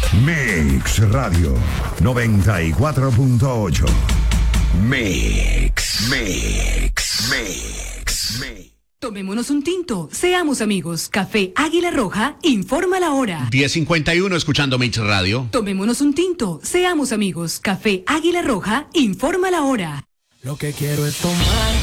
Mix Radio 94.8. Mix. Tomémonos un tinto, seamos amigos. Café Águila Roja informa la hora. 10:51 escuchando Mix Radio. Tomémonos un tinto, seamos amigos. Café Águila Roja informa la hora. Lo que quiero es tomar